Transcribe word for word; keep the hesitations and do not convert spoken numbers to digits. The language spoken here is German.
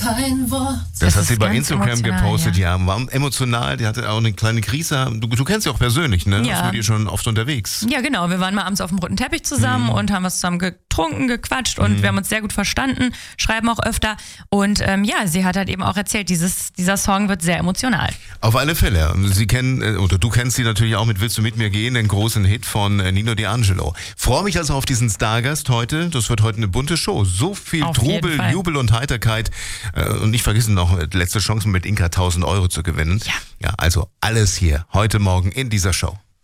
kein Wort. Das, Das hat sie ist bei ganz Instagram emotional, gepostet, ja. ja. War emotional, die hatte auch eine kleine Krise. Du, du kennst sie auch persönlich, ne? Ja. Warst mit ihr schon oft unterwegs. Ja, genau. Wir waren mal abends auf dem roten Teppich zusammen Mhm. und haben was zusammen getrunken, gequatscht und Mhm. wir haben uns sehr gut verstanden, schreiben auch öfter. Und ähm, ja, sie hat halt eben auch erzählt, dieses, dieser Song wird sehr emotional. Auf alle Fälle. Sie kennen, äh, oder du kennst sie natürlich auch mit Willst du mit mir gehen, den großen Hit von äh, Nino D'Angelo. Freue mich also auf diesen Stargast heute. Das wird heute eine bunte Show. So viel Auf jeden Trubel, Fall. Jubel und Heiterkeit. Äh, und nicht vergessen noch, äh, letzte Chance mit Inka tausend Euro zu gewinnen. Ja. Ja, also alles hier heute Morgen in dieser Show.